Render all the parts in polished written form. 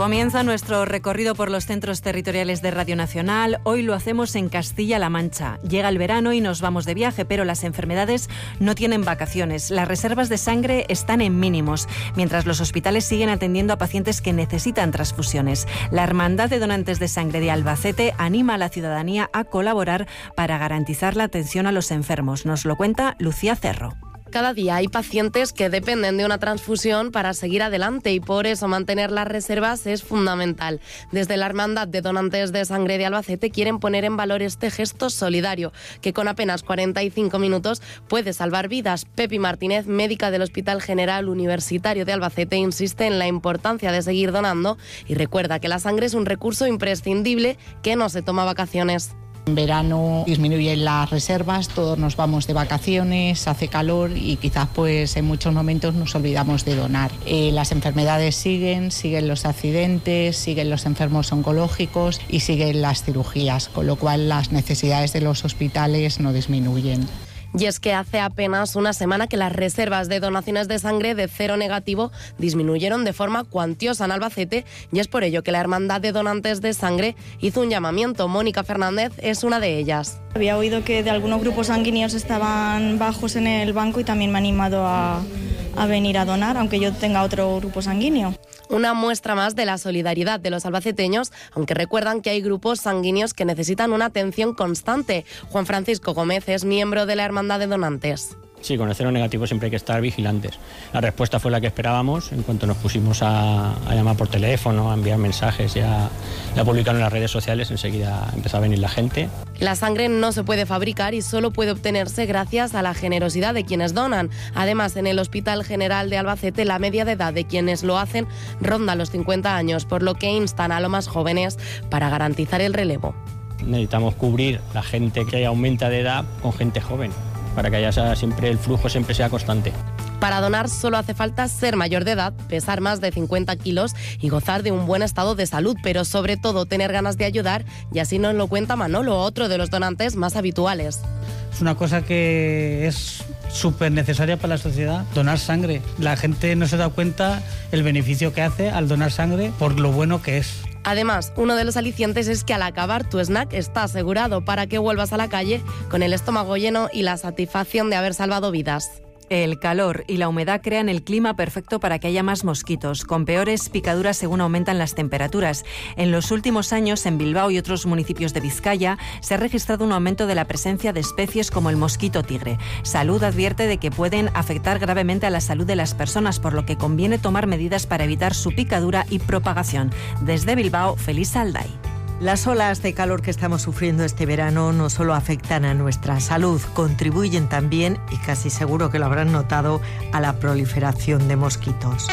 Comienza nuestro recorrido por los centros territoriales de Radio Nacional. Hoy lo hacemos en Castilla-La Mancha. Llega el verano y nos vamos de viaje, pero las enfermedades no tienen vacaciones. Las reservas de sangre están en mínimos, mientras los hospitales siguen atendiendo a pacientes que necesitan transfusiones. La Hermandad de Donantes de Sangre de Albacete anima a la ciudadanía a colaborar para garantizar la atención a los enfermos. Nos lo cuenta Lucía Cerro. Cada día hay pacientes que dependen de una transfusión para seguir adelante y por eso mantener las reservas es fundamental. Desde la Hermandad de Donantes de Sangre de Albacete quieren poner en valor este gesto solidario que con apenas 45 minutos puede salvar vidas. Pepi Martínez, médica del Hospital General Universitario de Albacete, insiste en la importancia de seguir donando y recuerda que la sangre es un recurso imprescindible que no se toma vacaciones. En verano disminuyen las reservas, todos nos vamos de vacaciones, hace calor y quizás pues en muchos momentos nos olvidamos de donar. Las enfermedades siguen los accidentes, siguen los enfermos oncológicos y siguen las cirugías, con lo cual las necesidades de los hospitales no disminuyen. Y es que hace apenas una semana que las reservas de donaciones de sangre de cero negativo disminuyeron de forma cuantiosa en Albacete y es por ello que la Hermandad de Donantes de Sangre hizo un llamamiento. Mónica Fernández es una de ellas. Había oído que de algunos grupos sanguíneos estaban bajos en el banco y también me ha animado a venir a donar, aunque yo tenga otro grupo sanguíneo. Una muestra más de la solidaridad de los albaceteños, aunque recuerdan que hay grupos sanguíneos que necesitan una atención constante. Juan Francisco Gómez es miembro de la Hermandad de Donantes. Sí, con el cero negativo siempre hay que estar vigilantes. La respuesta fue la que esperábamos en cuanto nos pusimos a llamar por teléfono, a enviar mensajes y a publicar en las redes sociales. Enseguida empezó a venir la gente. La sangre no se puede fabricar y solo puede obtenerse gracias a la generosidad de quienes donan. Además, en el Hospital General de Albacete la media de edad de quienes lo hacen ronda los 50 años, por lo que instan a los más jóvenes para garantizar el relevo. Necesitamos cubrir la gente que aumenta de edad con gente joven, para que haya siempre el flujo siempre sea constante. Para donar solo hace falta ser mayor de edad, pesar más de 50 kilos y gozar de un buen estado de salud, pero sobre todo tener ganas de ayudar, y así nos lo cuenta Manolo, otro de los donantes más habituales. Es una cosa que es súper necesaria para la sociedad, donar sangre. La gente no se da cuenta el beneficio que hace al donar sangre por lo bueno que es. Además, uno de los alicientes es que al acabar tu snack está asegurado para que vuelvas a la calle con el estómago lleno y la satisfacción de haber salvado vidas. El calor y la humedad crean el clima perfecto para que haya más mosquitos, con peores picaduras según aumentan las temperaturas. En los últimos años, en Bilbao y otros municipios de Vizcaya, se ha registrado un aumento de la presencia de especies como el mosquito tigre. Salud advierte de que pueden afectar gravemente a la salud de las personas, por lo que conviene tomar medidas para evitar su picadura y propagación. Desde Bilbao, Feliz Alday. Las olas de calor que estamos sufriendo este verano no solo afectan a nuestra salud, contribuyen también, y casi seguro que lo habrán notado, a la proliferación de mosquitos.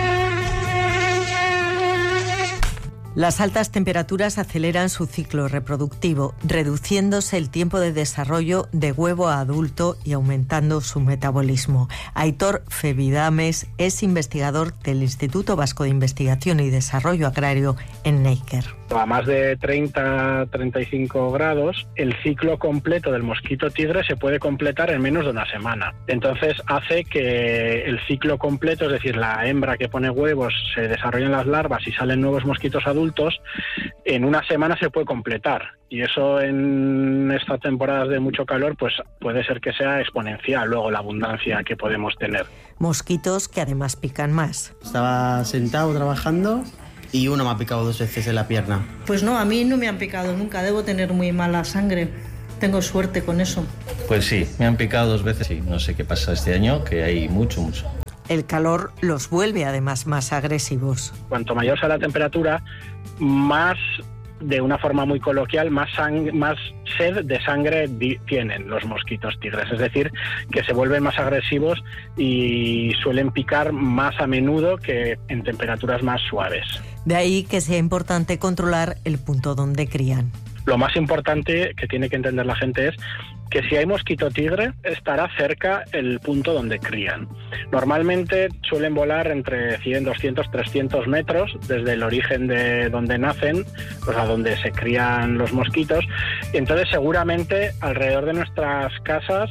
Las altas temperaturas aceleran su ciclo reproductivo, reduciéndose el tiempo de desarrollo de huevo a adulto y aumentando su metabolismo. Aitor Febidames es investigador del Instituto Vasco de Investigación y Desarrollo Agrario en Neiker. A más de 30-35 grados, el ciclo completo del mosquito tigre se puede completar en menos de una semana. Entonces hace que el ciclo completo, es decir, la hembra que pone huevos, se desarrollen las larvas y salen nuevos mosquitos adultos, en una semana se puede completar. Y eso en estas temporadas de mucho calor pues puede ser que sea exponencial luego la abundancia que podemos tener. Mosquitos que además pican más. Estaba sentado trabajando y uno me ha picado 2 veces en la pierna. Pues no, a mí no me han picado nunca, debo tener muy mala sangre. Tengo suerte con eso. Pues sí, me han picado 2 veces y no sé qué pasa este año, que hay mucho. El calor los vuelve además más agresivos. Cuanto mayor sea la temperatura, más, de una forma muy coloquial, más sed de sangre tienen los mosquitos tigres. Es decir, que se vuelven más agresivos y suelen picar más a menudo que en temperaturas más suaves. De ahí que sea importante controlar el punto donde crían. Lo más importante que tiene que entender la gente es que si hay mosquito tigre, estará cerca el punto donde crían. Normalmente suelen volar entre 100, 200, 300 metros desde el origen de donde nacen, pues a donde se crían los mosquitos. Y entonces seguramente alrededor de nuestras casas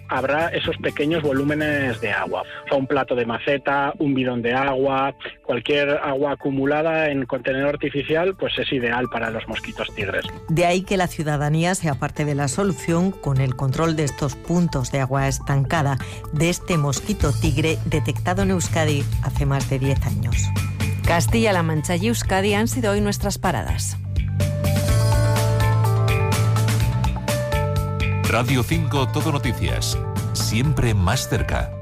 habrá esos pequeños volúmenes de agua. O sea, un plato de maceta, un bidón de agua, cualquier agua acumulada en contenedor artificial, pues es ideal para los mosquitos tigres. De ahí que la ciudadanía sea parte de la solución con el control de estos puntos de agua estancada, de este mosquito tigre detectado en Euskadi hace más de 10 años. Castilla-La Mancha y Euskadi han sido hoy nuestras paradas. Radio 5 Todo Noticias, siempre más cerca.